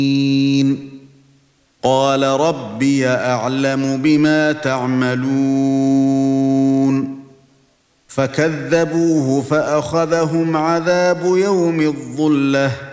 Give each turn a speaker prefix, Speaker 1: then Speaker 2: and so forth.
Speaker 1: قال ربي أعلم بما تعملون فكذبوه فأخذهم عذاب يوم الظلة